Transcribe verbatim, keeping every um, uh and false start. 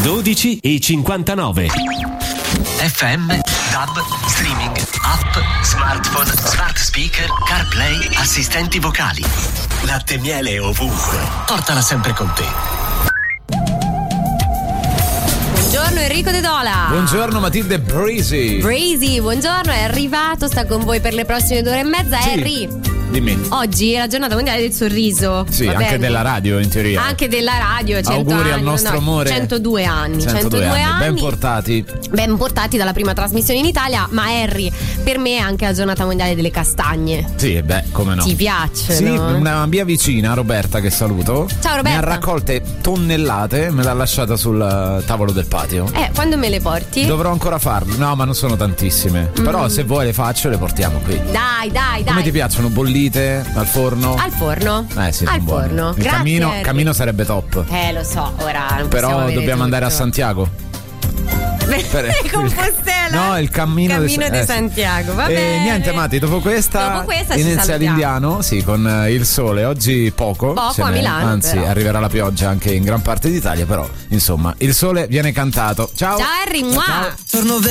dodici e cinquantanove. F M, DAB, streaming, app, smartphone, smart speaker, CarPlay, assistenti vocali. Latte e miele ovunque. Portala sempre con te. Buongiorno Enrico De Dola. Buongiorno Matilde Breezy. Breezy, buongiorno, è arrivato, sta con voi per le prossime due ore e mezza. Sì. Harry, dimmi. oggi è la giornata mondiale del sorriso. Sì, va anche bene? della radio in teoria. Anche della radio, cento Auguri anni, al nostro no, amore. centodue anni. centodue anni. Ben portati. Ben portati dalla prima trasmissione in Italia. Ma Harry, per me è anche la giornata mondiale delle castagne. Sì, beh, come no. Ti piacciono? Sì, una mia vicina, Roberta, che saluto. Ciao Roberta. Ne ha raccolte tonnellate, me l'ha lasciata sul tavolo del patio. Eh, quando me le porti? Dovrò ancora farlo. No, ma non sono tantissime. Mm. Però se vuoi le faccio, le portiamo qui. Dai, dai, dai. Come ti piacciono? Bollite? Al forno? Al forno. Eh sì, Al sono buone. forno. Il Grazie, cammino, Harry. cammino sarebbe top. Eh, lo so, ora non possiamo Però avere dobbiamo andare a tutto. Santiago. Per Compostela. No, il cammino, Cammino de, di eh, Santiago. Va e bene. niente, Matti, dopo questa, Dopo questa ci inizia salutiamo. l'indiano, sì, con eh, il sole. Oggi poco. Poco ce a n'è, Milano, anzi, però. arriverà la pioggia anche in gran parte d'Italia, però insomma, il sole viene cantato. Ciao. Ciao Harry, mua. Ciao. Torno